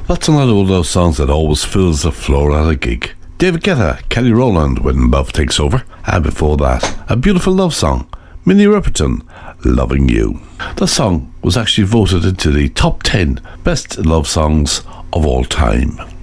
That's another one of those songs that always fills the floor at a gig. David Guetta, Kelly Rowland, When Love Takes Over, and before that, a beautiful love song, Minnie Riperton, Loving You. The song was actually voted into the top 10 best love songs of all time.